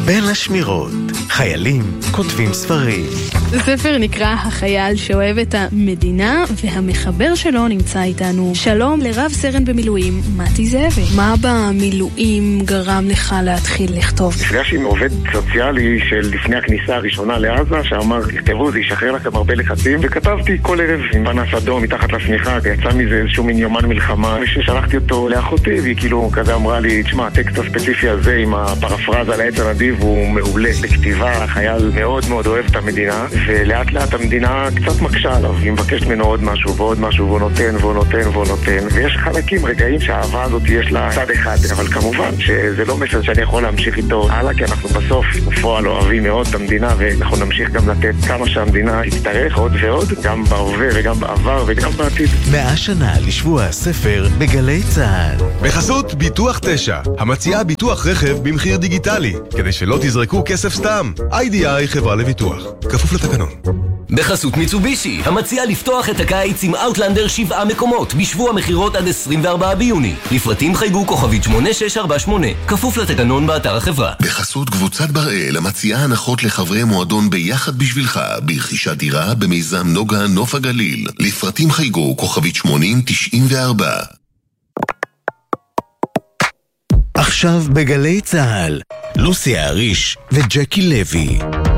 בין השמירות, חיילים כותבים ספרים. הספר נקרא החייל שאוהב את המדינה, והמחבר שלו נמצא איתנו. שלום לרב סרן במילואים, מתי זאבי. מה במילואים גרם לך להתחיל לכתוב? נפגש עם עובד סוציאלי של לפני הכניסה הראשונה לעזה, שאמר, תכתבו, זה ישחרר לכם הרבה לחצים, וכתבתי כל ערב עם פנס אדום מתחת לשמיכה, יצא מזה איזשהו מין יומן מלחמה, וששלחתי אותו לאחותי, והיא כאילו כזה אמרה לי, תשמע, הטקסט הספציפי הזה עם הפרפרזה לעץ הנדיב הוא מעולה לכתיבה, החייל מאוד מאוד אוהב את המדינה, ולאט לאט המדינה קצת מקשה עליו, היא מבקשת ממנו עוד משהו ועוד משהו, והוא נותן והוא נותן והוא נותן, ויש חלקים, רגעים שהאהבה הזאת יש לה צד אחד, אבל כמובן שזה לא מסר שאני יכול להמשיך איתו הלאה, כי אנחנו בסוף בפועל אוהבים מאוד את המדינה, ואנחנו נמשיך גם לתת כמה שהמדינה תצטרך עוד ועוד, גם בהווה וגם בעבר וגם בעתיד. 100 שנה לשבוע הספר בגלי צה"ל. בחסות ביטוח 9, המציעה ביטוח רכב במחיר דיגיטלי, כדי שלא תזרקו כסף סתם. IDI חברה לביטוח, כפוף לתקנון. בחסות מיצובישי, המציעה לפתוח את הקיץ עם אאוטלנדר 7 מקומות, בשבוע מחירות עד 24 ביוני. לפרטים חייגו כוכבית 8648, כפוף לתקנון באתר החברה. בחסות קבוצת בראל, המציעה הנחות לחברי מועדון ביחד בשבילך, ברכישת דירה במיזם נוגה נוף הגליל. לפרטים חייגו כוכבית 8094. עכשיו בגלי צה"ל, לוסי האריש וג'קי לוי.